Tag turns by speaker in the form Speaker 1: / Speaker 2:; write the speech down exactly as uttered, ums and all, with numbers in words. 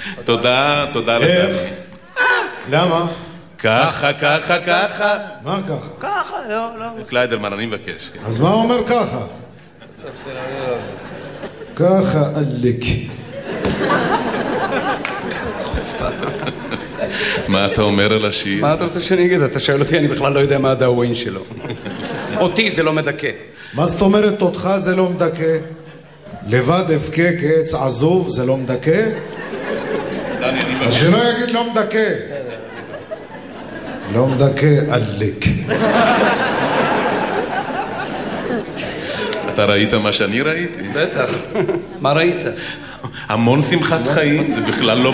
Speaker 1: תודה, תודה לך.
Speaker 2: איך? למה?
Speaker 1: ככה, ככה, ככה.
Speaker 2: מה ככה?
Speaker 3: ככה, לא, לא.
Speaker 1: קליידרמן, אני מבקש.
Speaker 2: אז מה אומר ככה? ככה עליק.
Speaker 1: מה אתה אומר על השיר?
Speaker 3: מה אתה רוצה שאני אגיד? אתה שואל אותי, אני בכלל לא יודע מה הדאווין שלו. אותי זה לא מדכא.
Speaker 2: מה זאת אומרת אותך זה לא מדכא? לבד אבכה כעץ עזוב זה לא מדכא? אז שלא יגיד לא מדכא. לא מדכא עליק.
Speaker 1: אתה ראית מה שאני ראיתי?
Speaker 3: בטח. מה ראית?
Speaker 1: המון שמחת חיים, זה בכלל לא